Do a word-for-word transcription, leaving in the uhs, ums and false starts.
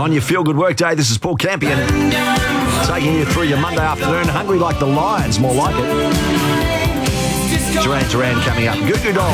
on your feel-good workday. This is Paul Campion taking you through your Monday afternoon. Hungry like the Lions, more like it. Duran Duran coming up. Goo Goo Dolls.